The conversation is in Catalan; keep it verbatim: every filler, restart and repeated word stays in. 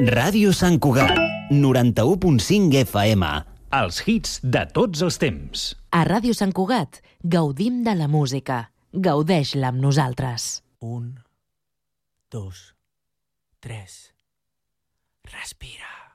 Ràdio Sant Cugat, noranta-u punt cinc F M. Els hits de tots els temps. A Ràdio Sant Cugat gaudim de la música. Gaudeix-la amb nosaltres. Un, dos, tres. Respira.